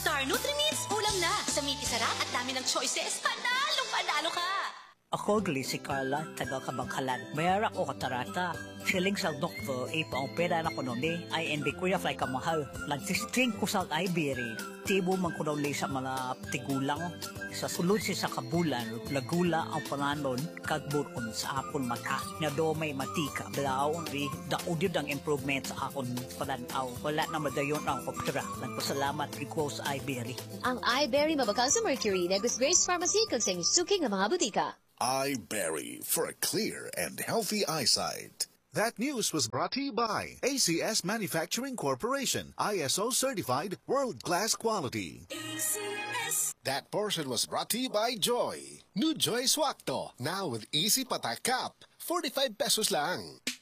Star Nutri-Meats, ulam na. Sa meaty sarap at dami ng choices, panalo ka! Ako gali si Carla, taga Kabangkalan. Mayara ko katarata. Siling sa doktor, ipaong pera na ko noon ay hindi ko ya fly kamahal. Nagsistring ko sa Iberia. Tibo man ko daw sa mga tigulang. Sa sulod si sa kabulan, lagula ang pananon, kagburon sa akon mata. Na do may matika, blaw, daudid ang improvement sa akon pananaw. Wala na madayon ang opera. Nagpasalamat ko sa Iberia. Ang iBerry mabakal sa Mercury, Negus Grace Pharmacy, kag sa suking ng mga butika. iBerry for a clear and healthy eyesight. That news was brought to you by ACS Manufacturing Corporation, ISO certified world-class quality. ACS. That portion was brought to you by Joy. New Joy Swakto, now with easy patak cap, 45 pesos lang.